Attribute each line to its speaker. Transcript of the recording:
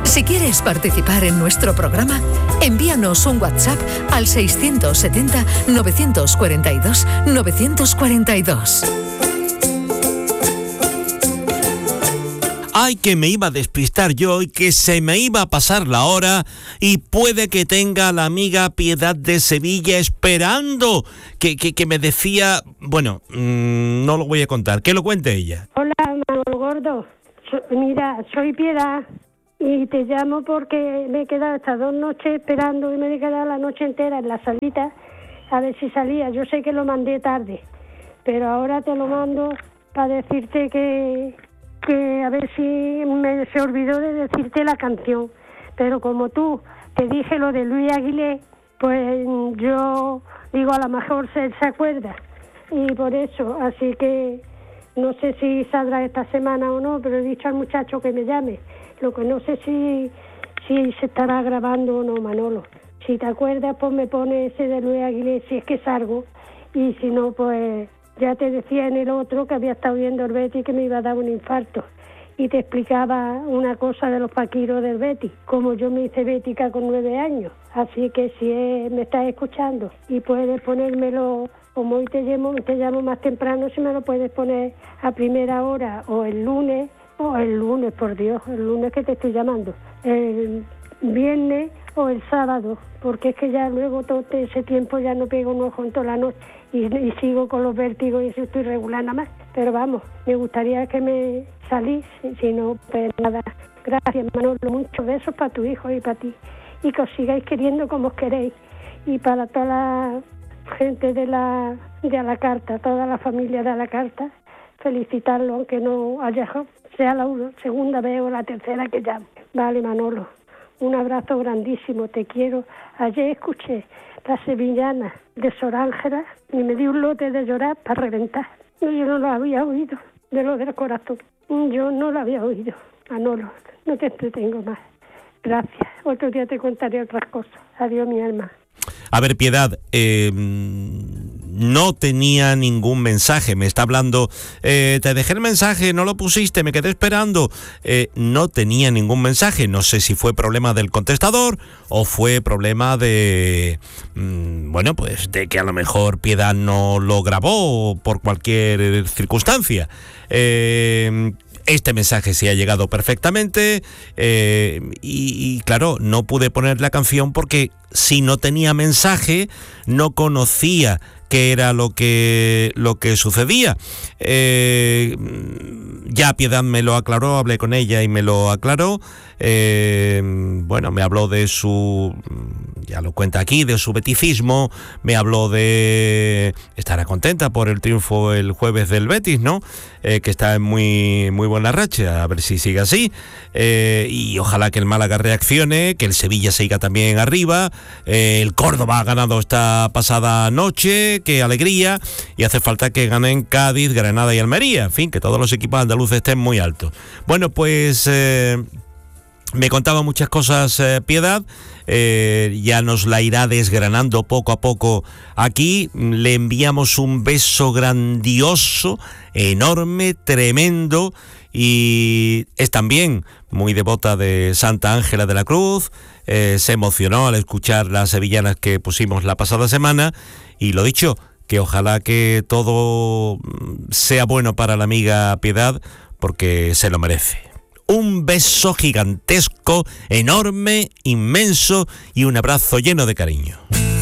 Speaker 1: Si quieres participar en nuestro programa, envíanos un WhatsApp al 670-942-942.
Speaker 2: Ay, que me iba a despistar yo y que se me iba a pasar la hora y puede que tenga a la amiga Piedad de Sevilla esperando que me decía... Bueno, no lo voy a contar, que lo cuente ella.
Speaker 3: Hola, Manolo Gordo. Mira, soy Piedad y te llamo porque me he quedado estas 2 noches esperando y me he quedado la noche entera en la salita a ver si salía. Yo sé que lo mandé tarde, pero ahora te lo mando para decirte que a ver si se olvidó de decirte la canción, pero como tú te dije lo de Luis Aguilé, pues yo digo, a lo mejor se acuerda, y por eso, así que no sé si saldrá esta semana o no, pero he dicho al muchacho que me llame. Lo que no sé si se estará grabando o no, Manolo. Si te acuerdas, pues me pone ese de Luis Aguilé si es que salgo, y si no, pues ya te decía en el otro que había estado viendo el Betis que me iba a dar un infarto, y te explicaba una cosa de los paquiros del Betis, como yo me hice bética con 9 años. Así que si me estás escuchando y puedes ponérmelo, como hoy te llamo más temprano, si me lo puedes poner a primera hora, o el lunes, por Dios, el lunes que te estoy llamando, el viernes o el sábado, porque es que ya luego todo ese tiempo ya no pego un ojo en toda la noche y sigo con los vértigos y eso estoy regular nada más. Pero vamos, me gustaría que me salís, si no, pues nada. Gracias, Manolo, muchos besos para tu hijo y para ti, y que os sigáis queriendo como os queréis, y para toda la gente de la carta, toda la familia de la carta, felicitarlo, aunque no sea la segunda vez o la tercera que llame. Vale, Manolo, un abrazo grandísimo, te quiero. Ayer escuché la sevillana de Sor Ángela y me dio un lote de llorar para reventar. Yo no lo había oído, de lo del corazón. Yo no lo había oído. Manolo, no te entretengo más. Gracias. Otro día te contaré otras cosas. Adiós, mi alma.
Speaker 2: A ver, Piedad, no tenía ningún mensaje. Me está hablando, te dejé el mensaje, no lo pusiste, me quedé esperando. No tenía ningún mensaje. No sé si fue problema del contestador o fue problema de, pues de que a lo mejor Piedad no lo grabó por cualquier circunstancia. Este mensaje sí ha llegado perfectamente, y claro, no pude poner la canción porque si no tenía mensaje no conocía qué era lo que sucedía. Ya Piedad me lo aclaró, hablé con ella y me lo aclaró. Me habló de su, ya lo cuenta aquí, de su beticismo, me habló de estará contenta por el triunfo el jueves del Betis, ¿no? Que está en muy, muy buena racha, a ver si sigue así, y ojalá que el Málaga reaccione, que el Sevilla siga también arriba, el Córdoba ha ganado esta pasada noche, qué alegría, y hace falta que ganen Cádiz, Granada y Almería, en fin, que todos los equipos andaluces estén muy altos. Bueno, pues me contaba muchas cosas Piedad, ya nos la irá desgranando poco a poco aquí. Le enviamos un beso grandioso, enorme, tremendo, y es también muy devota de Santa Ángela de la Cruz. Se emocionó al escuchar las sevillanas que pusimos la pasada semana, y lo dicho, que ojalá que todo sea bueno para la amiga Piedad, porque se lo merece. Un beso gigantesco, enorme, inmenso, y un abrazo lleno de cariño.